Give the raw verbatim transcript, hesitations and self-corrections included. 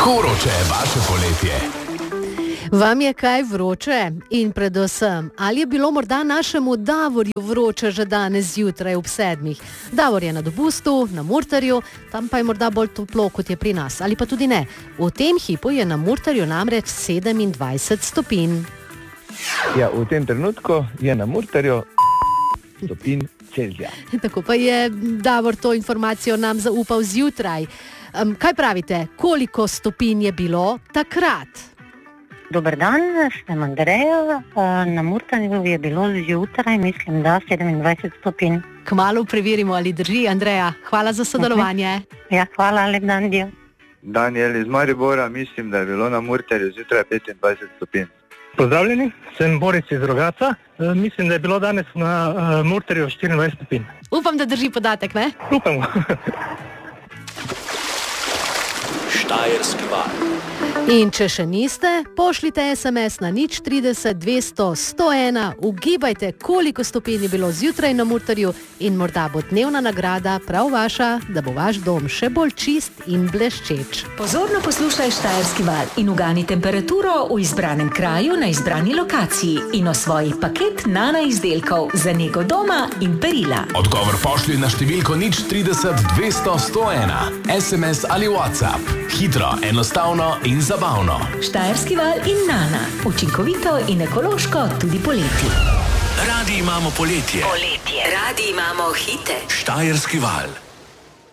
Kako vroče je vaše poletje? Vam je kaj vroče? In predvsem, ali je bilo morda našemu Davorju vroče že danes zjutraj ob sedmih? Davor je na dopustu, na Murterju, tam pa je morda bolj toplo, kot je pri nas. Ali pa tudi ne. V tem hipu je na Murterju namreč sedemindvajset stopinj. Ja, v tem trenutku je na Murterju stopinj Celzija. Tako pa je Davor to informacijo nam zaupal zjutraj. Um, kaj pravite, koliko stopinj je bilo takrat? Dober dan, sem Andreja. Na Murterju je bilo zjutraj, mislim, da sedemindvajset stopinj. Kmalu preverimo, ali drži. Andreja, hvala za sodelovanje. Ja, hvala, lep dan, dio. Daniel iz Maribora, mislim, da je bilo na Murterju zjutraj petindvajset stopinj. Pozdravljeni, sem Boris iz Rogaca. E, mislim, da je bilo danes na uh, Murterju štiriindvajset stopinj. Upam, da drži podatek, ne? Upamo. Štajerski val. In če še niste, pošljite es em es na nič trideset dvesto sto ena, ugibajte, koliko stopinj je bilo zjutraj na Murterju in morda bo dnevna nagrada prav vaša, da bo vaš dom še bolj čist in bleščeč. Pozorno poslušaj Štajerski val in ugani temperaturo v izbranem kraju na izbrani lokaciji in osvoji paket Nana izdelkov za nego doma in perila. Odgovor pošlji na številko nič trideset dvesto sto ena. es em es ali WhatsApp. Hitro, enostavno in zabavno. Štajerski val in Nana. Učinkovito in ekološko tudi poleti. Radi imamo poletje. Poletje. Radi imamo hite. Štajerski val.